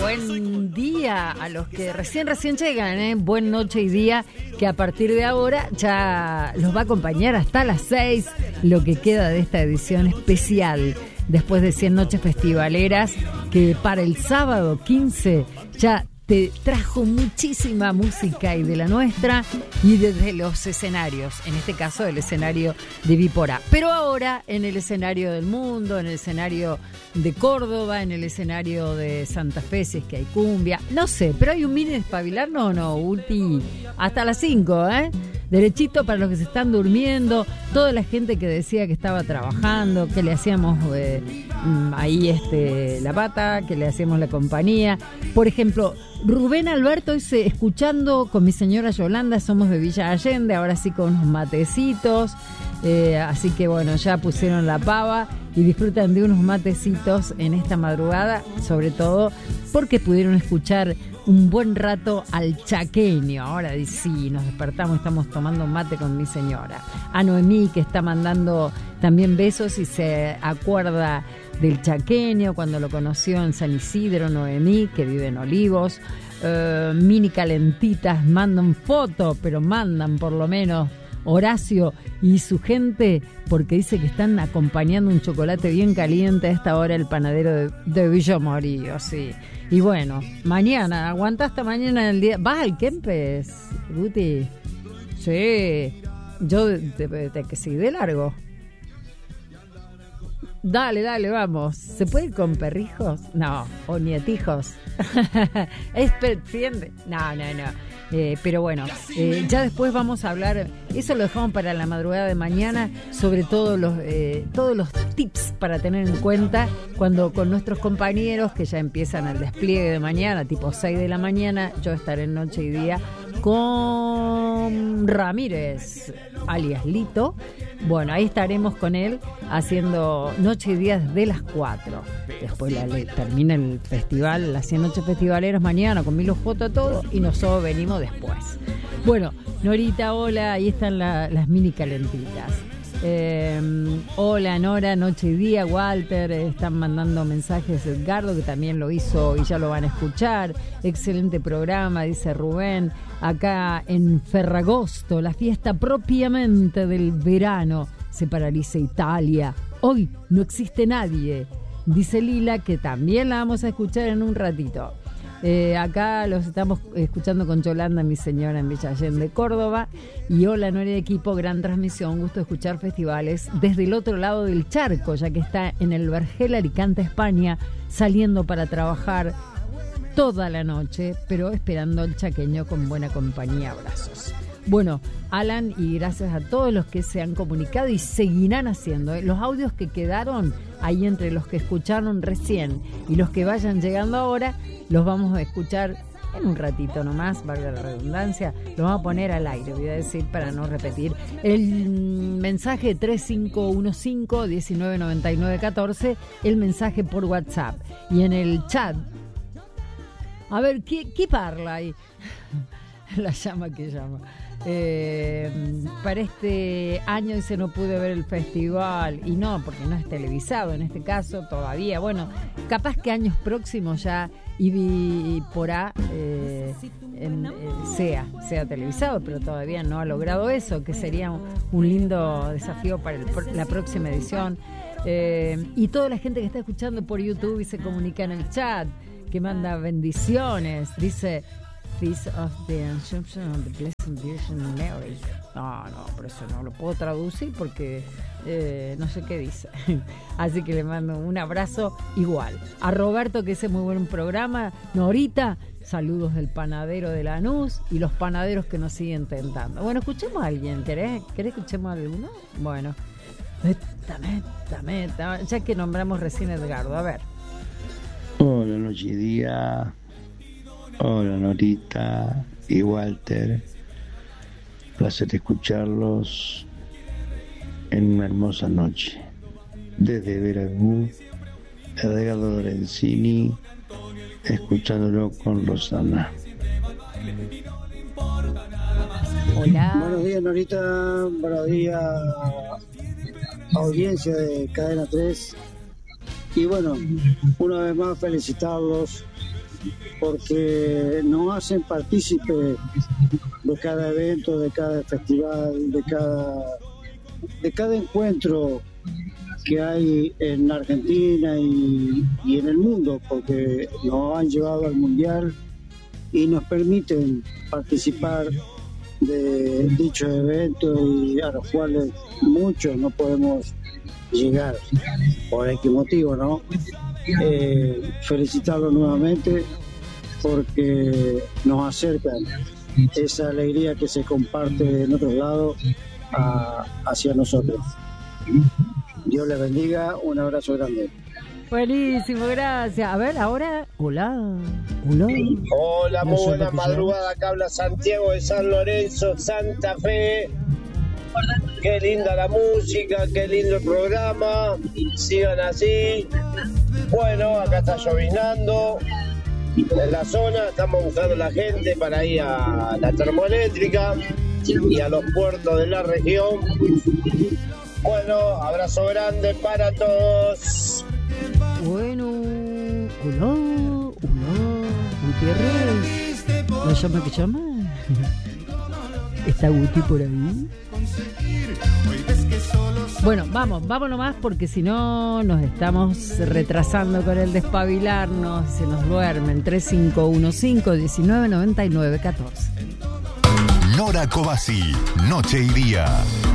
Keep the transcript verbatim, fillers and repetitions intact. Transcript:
buen día a los que recién, recién llegan, ¿eh? Buen noche y día, que a partir de ahora ya los va a acompañar hasta las seis, lo que queda de esta edición especial, después de cien noches festivaleras, que para el sábado quince ya te trajo muchísima música y de la nuestra y desde los escenarios, en este caso el escenario de Vípora. Pero ahora en el escenario del mundo, en el escenario de Córdoba, en el escenario de Santa Fe, si es que hay cumbia, no sé, pero hay un mini despabilar, no, no, Ulti, hasta las cinco, ¿eh? Derechito para los que se están durmiendo, toda la gente que decía que estaba trabajando, que le hacíamos eh, ahí este la pata, que le hacíamos la compañía. Por ejemplo, Rubén Alberto dice, escuchando con mi señora Yolanda, somos de Villa Allende, ahora sí con unos matecitos, eh, así que bueno, ya pusieron la pava y disfrutan de unos matecitos en esta madrugada, sobre todo porque pudieron escuchar un buen rato al chaqueño. Ahora sí, nos despertamos, estamos tomando mate con mi señora. A Noemí, que está mandando también besos y se acuerda del chaqueño cuando lo conoció en San Isidro. Noemí, que vive en Olivos. Uh, mini calentitas, mandan fotos, pero mandan por lo menos Horacio y su gente, porque dice que están acompañando un chocolate bien caliente a esta hora el panadero de, de Villa Morillo, sí. Y bueno, mañana, aguanta hasta mañana el día. ¿Vas al Kempes, Guti? Sí, yo de, de, de que sí, de largo. Dale, dale, vamos. ¿Se puede ir con perrijos? No, o nietijos. ¿Es pretende? No, no, no. Eh, pero bueno, eh, ya después vamos a hablar, eso lo dejamos para la madrugada de mañana, sobre todo los, eh, todos los tips para tener en cuenta cuando con nuestros compañeros que ya empiezan el despliegue de mañana, tipo seis de la mañana, yo estaré en noche y día con Ramírez, alias Lito. Bueno, ahí estaremos con él haciendo noche y día desde las cuatro. Después la, le, termina el festival, las cien noches festivaleras mañana con Milo Foto todo y nosotros venimos después. Bueno, Norita, hola, ahí están la, las mini calentitas. Eh, hola Nora, noche y día, Walter, eh, están mandando mensajes Edgardo, que también lo hizo y ya lo van a escuchar. Excelente programa, dice Rubén. Acá en Ferragosto, la fiesta propiamente del verano, se paraliza Italia. Hoy no existe nadie, dice Lila, que también la vamos a escuchar en un ratito. Eh, acá los estamos escuchando con Yolanda, mi señora, en Villa Allende, Córdoba. Y hola, Noria de equipo, gran transmisión, gusto escuchar festivales desde el otro lado del charco, ya que está en el Vergel, Alicante, España, saliendo para trabajar toda la noche, pero esperando al chaqueño con buena compañía. Abrazos. Bueno, Alan, y gracias a todos los que se han comunicado y seguirán haciendo, ¿eh? Los audios que quedaron ahí entre los que escucharon recién y los que vayan llegando ahora, los vamos a escuchar en un ratito nomás, valga la redundancia, lo vamos a poner al aire, voy a decir para no repetir. El mensaje tres cinco uno cinco, uno nueve nueve nueve uno cuatro, el mensaje por WhatsApp. Y en el chat, a ver, ¿qué, qué parla ahí? La llama que llama. Eh, para este año dice no pude ver el festival y no, porque no es televisado en este caso todavía. Bueno, capaz que años próximos ya y por A eh, en, eh, sea sea televisado, pero todavía no ha logrado eso, que sería un, un lindo desafío para el, la próxima edición. Eh, y toda la gente que está escuchando por YouTube y se comunica en el chat, que manda bendiciones, dice Feast of the Assumption of the Blessed Virgin Mary. No, no, por eso no lo puedo traducir porque eh, no sé qué dice. Así que le mando un abrazo igual. A Roberto, que hace muy buen programa. Norita, saludos del panadero de Lanús y los panaderos que nos siguen tentando. Bueno, escuchemos a alguien. ¿Querés, ¿querés escuchemos a alguno? Bueno, meta, meta, meta. Ya que nombramos recién a Edgardo, a ver. Hola, noche y día. Hola, Norita y Walter. Placer escucharlos en una hermosa noche. Desde Veracruz, Edgardo Lorenzini, escuchándolo con Rosana. Hola. Buenos días, Norita. Buenos días, audiencia de Cadena tres. Y bueno, una vez más felicitarlos porque nos hacen partícipes de cada evento, de cada festival, de cada, de cada encuentro que hay en Argentina y, y en el mundo, porque nos han llevado al Mundial y nos permiten participar de dichos eventos y a los cuales muchos no podemos llegar por X motivo, ¿no? Eh, felicitarlos nuevamente porque nos acercan esa alegría que se comparte en otros lados a, hacia nosotros. Dios les bendiga, un abrazo grande. Buenísimo, gracias. A ver, ahora, hola, hola. Hola, muy No sé buena lo que madrugada, acá habla Santiago de San Lorenzo, Santa Fe. Qué linda la música, qué lindo el programa, sigan así. Bueno, acá está lloviznando en la zona, estamos buscando a la gente para ir a la termoeléctrica y a los puertos de la región. Bueno, abrazo grande para todos. Bueno, hola, hola, Gutiérrez. ¿No llama que llama? ¿Está Guti por ahí? Bueno, vamos, vamos nomás porque si no nos estamos retrasando con el despabilarnos, se nos duermen. Tres cinco uno cinco, diecinueve noventa y nueve, catorce. Nora Cobasi, noche y día.